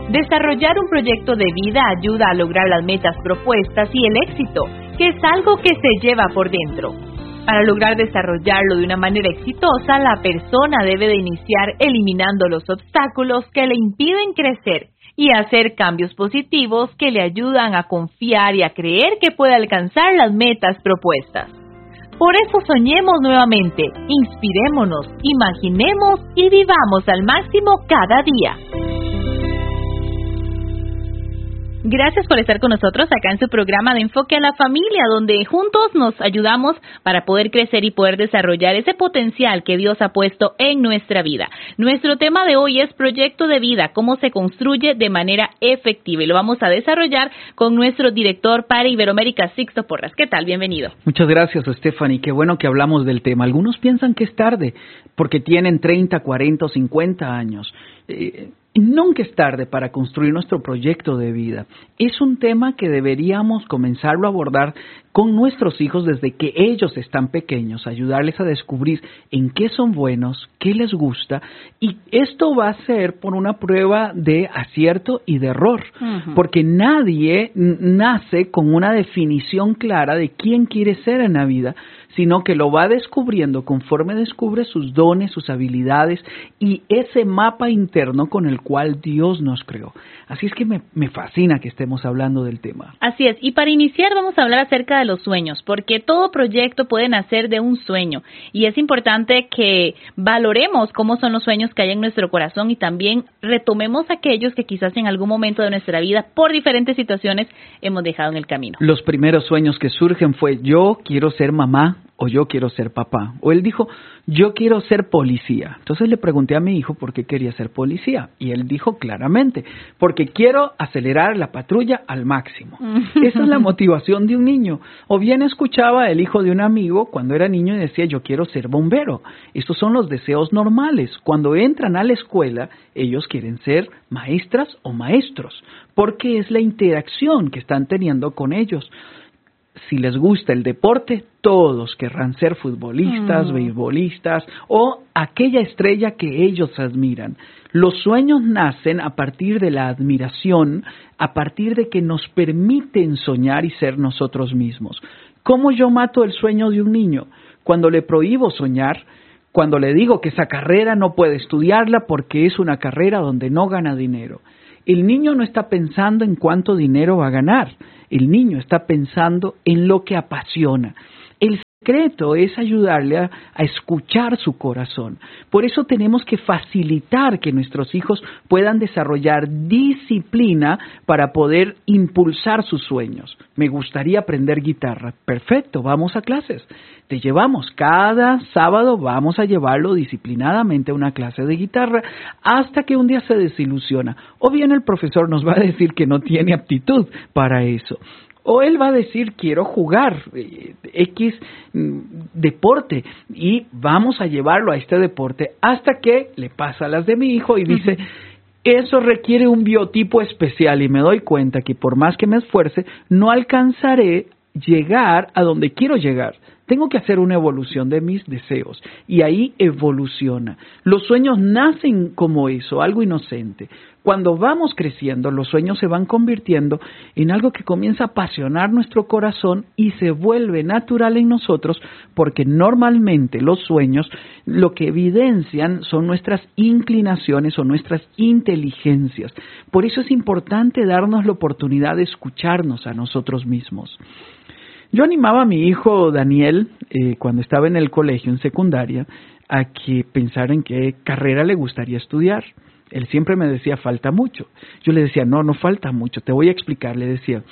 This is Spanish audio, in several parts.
Desarrollar un proyecto de vida ayuda a lograr las metas propuestas y el éxito, que es algo que se lleva por dentro. Para lograr desarrollarlo de una manera exitosa, la persona debe de iniciar eliminando los obstáculos que le impiden crecer y hacer cambios positivos que le ayudan a confiar y a creer que puede alcanzar las metas propuestas. Por eso soñemos nuevamente, inspirémonos, imaginemos y vivamos al máximo cada día. Gracias por estar con nosotros acá en su programa de Enfoque a la Familia, donde juntos nos ayudamos para poder crecer y poder desarrollar ese potencial que Dios ha puesto en nuestra vida. Nuestro tema de hoy es proyecto de vida, cómo se construye de manera efectiva, y lo vamos a desarrollar con nuestro director para Iberoamérica, Sixto Porras. ¿Qué tal? Bienvenido. Muchas gracias, Stephanie. Qué bueno que hablamos del tema. Algunos piensan que es tarde porque tienen 30, 40 o 50 años. Nunca es tarde para construir nuestro proyecto de vida. Es un tema que deberíamos comenzarlo a abordar con nuestros hijos desde que ellos están pequeños, ayudarles a descubrir en qué son buenos, qué les gusta, y esto va a ser por una prueba de acierto y de error, porque nadie nace con una definición clara de quién quiere ser en la vida, sino que lo va descubriendo conforme descubre sus dones, sus habilidades y ese mapa interno con el cual Dios nos creó. Así es que me fascina que estemos hablando del tema. Así es, y para iniciar vamos a hablar acerca de los sueños, porque todo proyecto puede nacer de un sueño, y es importante que valoremos cómo son los sueños que hay en nuestro corazón y también retomemos aquellos que quizás en algún momento de nuestra vida, por diferentes situaciones, hemos dejado en el camino. Los primeros sueños que surgen fue: yo quiero ser mamá, o yo quiero ser papá. O él dijo: yo quiero ser policía. Entonces le pregunté a mi hijo por qué quería ser policía. Y él dijo claramente: porque quiero acelerar la patrulla al máximo. Esa es la motivación de un niño. O bien escuchaba el hijo de un amigo cuando era niño y decía: yo quiero ser bombero. Estos son los deseos normales. Cuando entran a la escuela, ellos quieren ser maestras o maestros, porque es la interacción que están teniendo con ellos. Si les gusta el deporte, todos querrán ser futbolistas, beisbolistas o aquella estrella que ellos admiran. Los sueños nacen a partir de la admiración, a partir de que nos permiten soñar y ser nosotros mismos. ¿Cómo yo mato el sueño de un niño? Cuando le prohíbo soñar, cuando le digo que esa carrera no puede estudiarla porque es una carrera donde no gana dinero. El niño no está pensando en cuánto dinero va a ganar. El niño está pensando en lo que apasiona. El secreto es ayudarle a escuchar su corazón. Por eso tenemos que facilitar que nuestros hijos puedan desarrollar disciplina para poder impulsar sus sueños. Me gustaría aprender guitarra. Perfecto, vamos a clases. Te llevamos cada sábado, vamos a llevarlo disciplinadamente a una clase de guitarra hasta que un día se desilusiona. O bien el profesor nos va a decir que no tiene aptitud para eso. O él va a decir: quiero jugar X deporte, y vamos a llevarlo a este deporte hasta que le pasa a las de mi hijo y dice: eso requiere un biotipo especial, y me doy cuenta que por más que me esfuerce, no alcanzaré llegar a donde quiero llegar. Tengo que hacer una evolución de mis deseos, y ahí evoluciona. Los sueños nacen como eso, algo inocente. Cuando vamos creciendo, los sueños se van convirtiendo en algo que comienza a apasionar nuestro corazón y se vuelve natural en nosotros, porque normalmente los sueños lo que evidencian son nuestras inclinaciones o nuestras inteligencias. Por eso es importante darnos la oportunidad de escucharnos a nosotros mismos. Yo animaba a mi hijo Daniel, cuando estaba en el colegio, en secundaria, a que pensara en qué carrera le gustaría estudiar. Él siempre me decía: falta mucho. Yo le decía: no falta mucho, te voy a explicar. Le decía: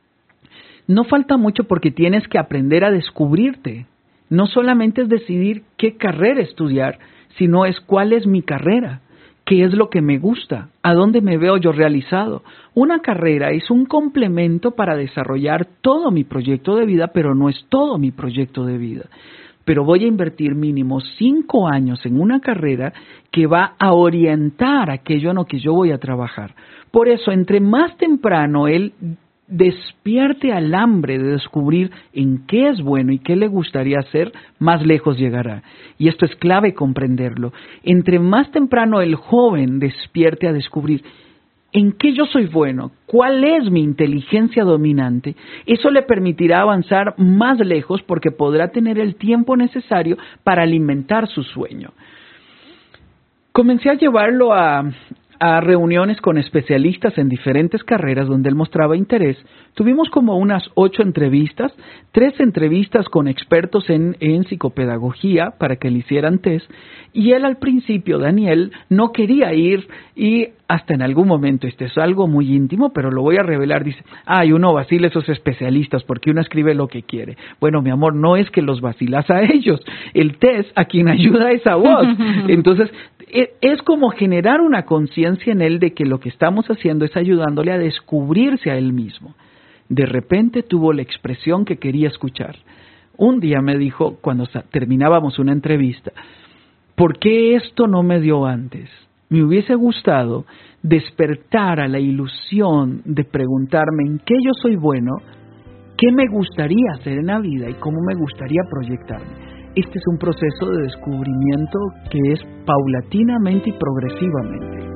no falta mucho porque tienes que aprender a descubrirte. No solamente es decidir qué carrera estudiar, sino es cuál es mi carrera. ¿Qué es lo que me gusta? ¿A dónde me veo yo realizado? Una carrera es un complemento para desarrollar todo mi proyecto de vida, pero no es todo mi proyecto de vida. Pero voy a invertir mínimo 5 años en una carrera que va a orientar aquello en lo que yo voy a trabajar. Por eso, entre más temprano él despierte al hambre de descubrir en qué es bueno y qué le gustaría hacer, más lejos llegará. Y esto es clave comprenderlo. Entre más temprano el joven despierte a descubrir en qué yo soy bueno, cuál es mi inteligencia dominante, eso le permitirá avanzar más lejos porque podrá tener el tiempo necesario para alimentar su sueño. Comencé a llevarlo a reuniones con especialistas en diferentes carreras donde él mostraba interés. Tuvimos como unas 8 entrevistas, 3 entrevistas con expertos en psicopedagogía para que le hicieran test, y él al principio, Daniel, no quería ir y hasta en algún momento, este es algo muy íntimo, pero lo voy a revelar, dice, uno vacila a esos especialistas porque uno escribe lo que quiere. Bueno, mi amor, no es que los vacilas a ellos, el test a quien ayuda es a vos. Entonces, es como generar una conciencia en él de que lo que estamos haciendo es ayudándole a descubrirse a él mismo. De repente tuvo la expresión que quería escuchar. Un día me dijo, cuando terminábamos una entrevista, ¿por qué esto no me dio antes? Me hubiese gustado despertar a la ilusión de preguntarme en qué yo soy bueno, qué me gustaría hacer en la vida y cómo me gustaría proyectarme. Este es un proceso de descubrimiento que es paulatinamente y progresivamente.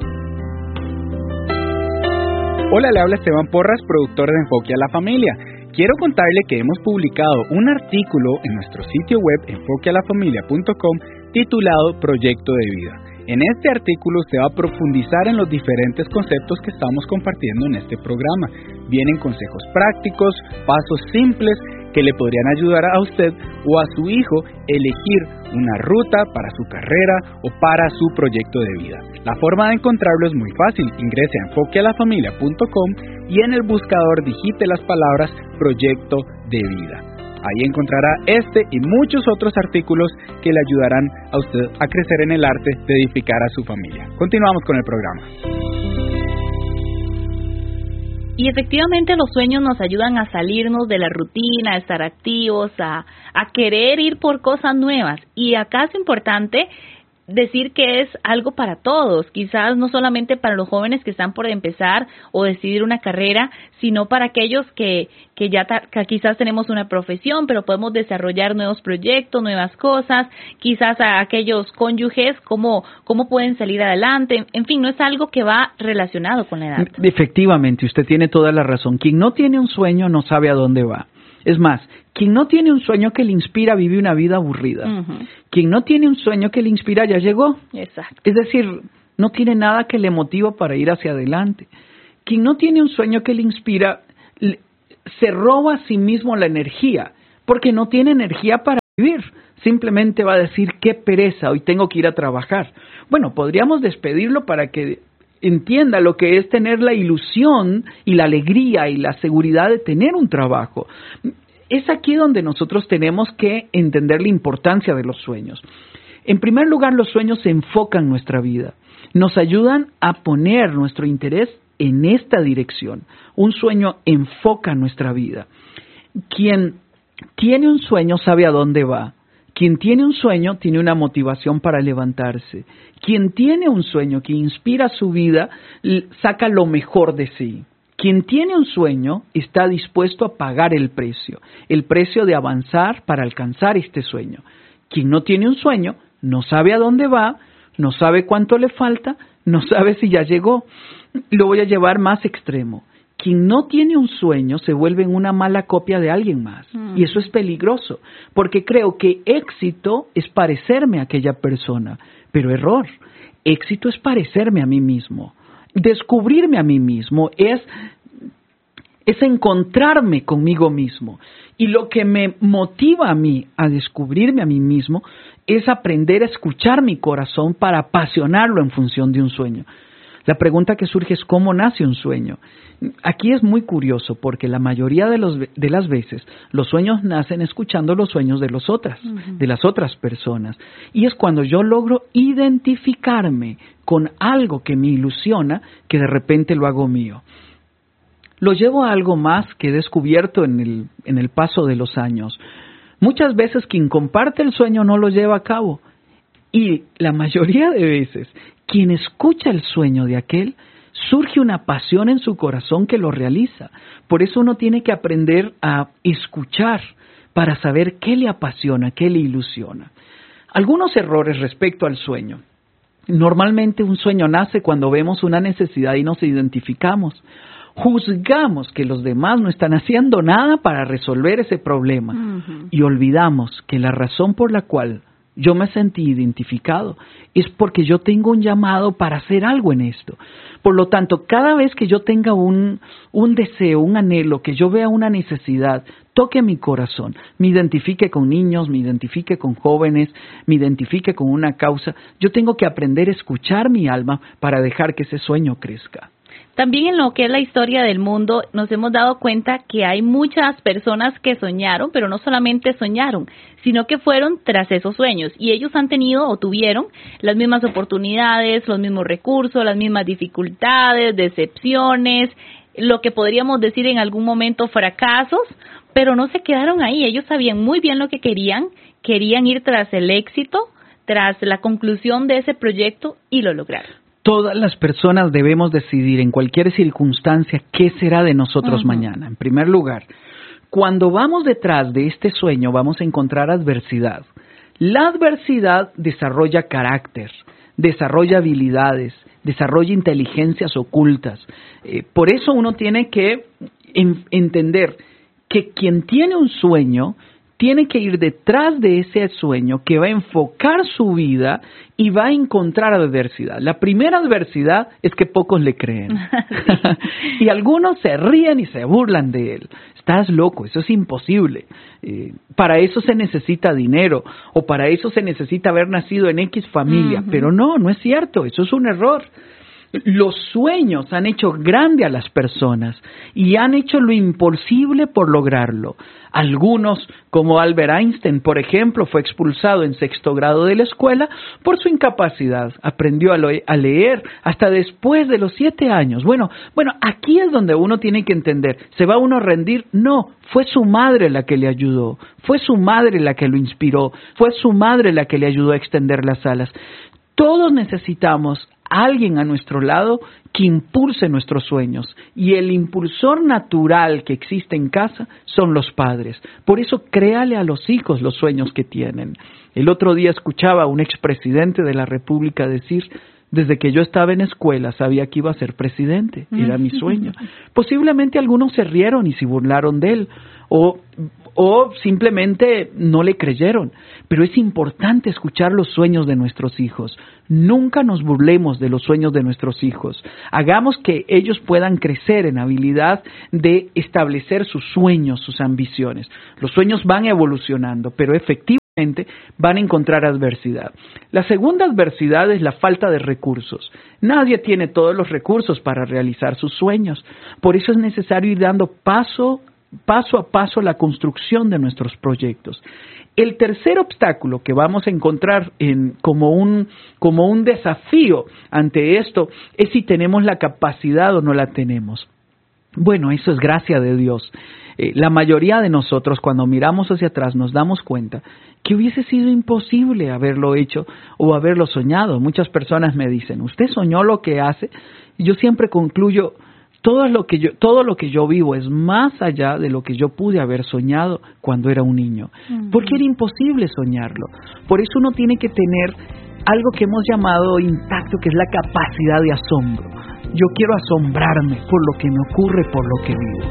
Hola, le habla Esteban Porras, productor de Enfoque a la Familia. Quiero contarle que hemos publicado un artículo en nuestro sitio web enfoquealafamilia.com titulado Proyecto de Vida. En este artículo usted va a profundizar en los diferentes conceptos que estamos compartiendo en este programa. Vienen consejos prácticos, pasos simples que le podrían ayudar a usted o a su hijo elegir una ruta para su carrera o para su proyecto de vida. La forma de encontrarlo es muy fácil. Ingrese a enfoquealafamilia.com y en el buscador digite las palabras Proyecto de Vida. Ahí encontrará este y muchos otros artículos que le ayudarán a usted a crecer en el arte de edificar a su familia. Continuamos con el programa. Y efectivamente los sueños nos ayudan a salirnos de la rutina, a estar activos, a querer ir por cosas nuevas. Y acá es importante decir que es algo para todos, quizás no solamente para los jóvenes que están por empezar o decidir una carrera, sino para aquellos que quizás tenemos una profesión, pero podemos desarrollar nuevos proyectos, nuevas cosas, quizás a aquellos cónyuges, cómo pueden salir adelante, en fin, no es algo que va relacionado con la edad. Efectivamente, usted tiene toda la razón. Quien no tiene un sueño no sabe a dónde va. Es más, quien no tiene un sueño que le inspira vive una vida aburrida. Uh-huh. Quien no tiene un sueño que le inspira ya llegó. Exacto. Es decir, no tiene nada que le motiva para ir hacia adelante. Quien no tiene un sueño que le inspira se roba a sí mismo la energía, porque no tiene energía para vivir. Simplemente va a decir, qué pereza, hoy tengo que ir a trabajar. Bueno, podríamos despedirlo para que entienda lo que es tener la ilusión y la alegría y la seguridad de tener un trabajo. Es aquí donde nosotros tenemos que entender la importancia de los sueños. En primer lugar, los sueños enfocan nuestra vida. Nos ayudan a poner nuestro interés en esta dirección. Un sueño enfoca nuestra vida. Quien tiene un sueño sabe a dónde va. Quien tiene un sueño tiene una motivación para levantarse. Quien tiene un sueño que inspira su vida, saca lo mejor de sí. Quien tiene un sueño está dispuesto a pagar el precio de avanzar para alcanzar este sueño. Quien no tiene un sueño no sabe a dónde va, no sabe cuánto le falta, no sabe si ya llegó. Lo voy a llevar más extremo. Quien no tiene un sueño se vuelve en una mala copia de alguien más. Y eso es peligroso, porque creo que éxito es parecerme a aquella persona, pero error. Éxito es parecerme a mí mismo. Descubrirme a mí mismo es encontrarme conmigo mismo. Y lo que me motiva a mí a descubrirme a mí mismo es aprender a escuchar mi corazón para apasionarlo en función de un sueño. La pregunta que surge es ¿cómo nace un sueño? Aquí es muy curioso porque la mayoría de las veces los sueños nacen escuchando los sueños de de las otras personas. Y es cuando yo logro identificarme con algo que me ilusiona que de repente lo hago mío. Lo llevo a algo más que he descubierto en el paso de los años. Muchas veces quien comparte el sueño no lo lleva a cabo. Y la mayoría de veces, quien escucha el sueño de aquel, surge una pasión en su corazón que lo realiza. Por eso uno tiene que aprender a escuchar para saber qué le apasiona, qué le ilusiona. Algunos errores respecto al sueño. Normalmente un sueño nace cuando vemos una necesidad y nos identificamos. Juzgamos que los demás no están haciendo nada para resolver ese problema y olvidamos que la razón por la cual yo me sentí identificado es porque yo tengo un llamado para hacer algo en esto. Por lo tanto, cada vez que yo tenga un deseo, un anhelo, que yo vea una necesidad, toque mi corazón, me identifique con niños, me identifique con jóvenes, me identifique con una causa, yo tengo que aprender a escuchar mi alma para dejar que ese sueño crezca. También en lo que es la historia del mundo nos hemos dado cuenta que hay muchas personas que soñaron, pero no solamente soñaron, sino que fueron tras esos sueños y ellos han tenido o tuvieron las mismas oportunidades, los mismos recursos, las mismas dificultades, decepciones, lo que podríamos decir en algún momento fracasos, pero no se quedaron ahí. Ellos sabían muy bien lo que querían ir tras el éxito, tras la conclusión de ese proyecto y lo lograron. Todas las personas debemos decidir en cualquier circunstancia qué será de nosotros mañana. En primer lugar, cuando vamos detrás de este sueño vamos a encontrar adversidad. La adversidad desarrolla carácter, desarrolla habilidades, desarrolla inteligencias ocultas. Por eso uno tiene que entender que quien tiene un sueño tiene que ir detrás de ese sueño que va a enfocar su vida y va a encontrar adversidad. La primera adversidad es que pocos le creen. Y algunos se ríen y se burlan de él. Estás loco, eso es imposible. Para eso se necesita dinero o para eso se necesita haber nacido en X familia. Pero no es cierto, eso es un error. Los sueños han hecho grande a las personas y han hecho lo imposible por lograrlo. Algunos, como Albert Einstein, por ejemplo, fue expulsado en 6º grado de la escuela por su incapacidad. Aprendió a leer hasta después de los 7 años. Bueno, aquí es donde uno tiene que entender. ¿Se va uno a rendir? No, fue su madre la que le ayudó. Fue su madre la que lo inspiró. Fue su madre la que le ayudó a extender las alas. Todos necesitamos alguien a nuestro lado que impulse nuestros sueños y el impulsor natural que existe en casa son los padres. Por eso créale a los hijos los sueños que tienen. El otro día escuchaba a un expresidente de la República decir: desde que yo estaba en escuela sabía que iba a ser presidente, era mi sueño. Posiblemente algunos se rieron y se burlaron de él o simplemente no le creyeron. Pero es importante escuchar los sueños de nuestros hijos. Nunca nos burlemos de los sueños de nuestros hijos. Hagamos que ellos puedan crecer en habilidad de establecer sus sueños, sus ambiciones. Los sueños van evolucionando, pero efectivamente van a encontrar adversidad. La segunda adversidad es la falta de recursos. Nadie tiene todos los recursos para realizar sus sueños. Por eso es necesario ir dando paso a paso la construcción de nuestros proyectos. El tercer obstáculo que vamos a encontrar como un desafío ante esto es si tenemos la capacidad o no la tenemos. Bueno, eso es gracia de Dios. La mayoría de nosotros, cuando miramos hacia atrás, nos damos cuenta que hubiese sido imposible haberlo hecho o haberlo soñado. Muchas personas me dicen: ¿usted soñó lo que hace? Y yo siempre concluyo: todo lo que yo vivo es más allá de lo que yo pude haber soñado cuando era un niño. Porque era imposible soñarlo. Por eso uno tiene que tener algo que hemos llamado intacto, que es la capacidad de asombro. Yo quiero asombrarme por lo que me ocurre, por lo que vivo.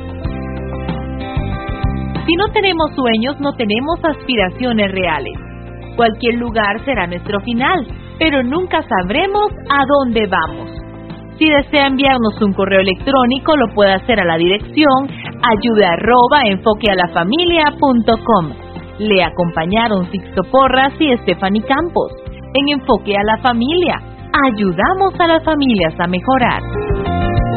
Si no tenemos sueños, no tenemos aspiraciones reales. Cualquier lugar será nuestro final, pero nunca sabremos a dónde vamos. Si desea enviarnos un correo electrónico, lo puede hacer a la dirección ayuda@enfoquealafamilia.com. Le acompañaron Sixto Porras y Stephanie Campos. En Enfoque a la Familia, ayudamos a las familias a mejorar.